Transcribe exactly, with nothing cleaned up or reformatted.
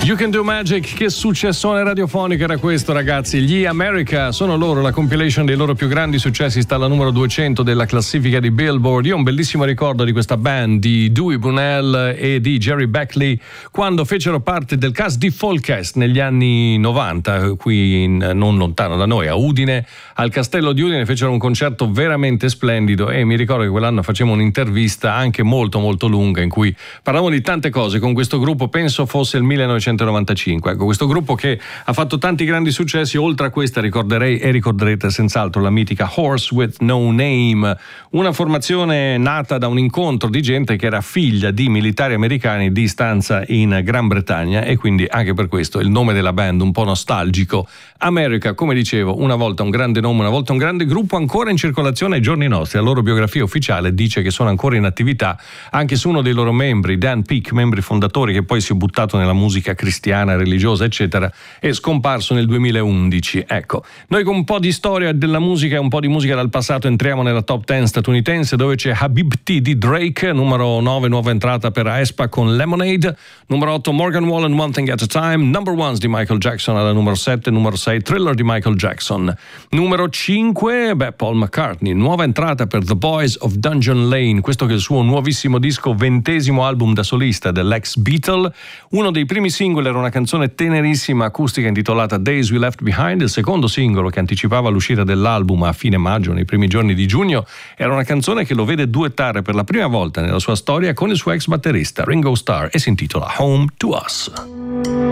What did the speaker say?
You Can Do Magic, che successone radiofonico era questo, ragazzi. Gli America sono loro, la compilation dei loro più grandi successi sta alla numero duecento della classifica di Billboard. Io ho un bellissimo ricordo di questa band di Dewey Bunnell e di Jerry Beckley quando fecero parte del cast di Folkest negli anni novanta, qui in, non lontano da noi, a Udine, al Castello di Udine. Fecero un concerto veramente splendido e mi ricordo che quell'anno facevamo un'intervista anche molto molto lunga in cui parlavamo di tante cose con questo gruppo. Penso fosse il millenovecentonovantacinque. Ecco, questo gruppo che ha fatto tanti grandi successi. Oltre a questa ricorderei e ricorderete senz'altro la mitica Horse with No Name, una formazione nata da un incontro di gente che era figlia di militari americani di stanza in Gran Bretagna, e quindi anche per questo il nome della band un po' nostalgico. America, come dicevo, una volta un grande nome, una volta un grande gruppo, ancora in circolazione ai giorni nostri. La loro biografia ufficiale dice che sono ancora in attività, anche su uno dei loro membri, Dan Peek, membri fondatori, che poi si è buttato nella musica cristiana, religiosa, eccetera, è scomparso nel duemilaundici. Ecco, noi con un po' di storia della musica e un po' di musica dal passato entriamo nella top dieci statunitense, dove c'è Habibti di Drake, numero nove, nuova entrata per Aespa con Lemonade, numero otto Morgan Wallen, One Thing at a Time, number ones di Michael Jackson alla numero sette, numero sei Thriller di Michael Jackson, numero cinque, beh, Paul McCartney, nuova entrata per The Boys of Dungeon Lane, questo che è il suo nuovissimo disco, ventesimo album da solista dell'ex Beatle. Uno dei primi singoli era una canzone tenerissima acustica intitolata Days We Left Behind. Il secondo singolo, che anticipava l'uscita dell'album a fine maggio, nei primi giorni di giugno, era una canzone che lo vede duettare per la prima volta nella sua storia con il suo ex batterista Ringo Starr e si intitola Home to Us.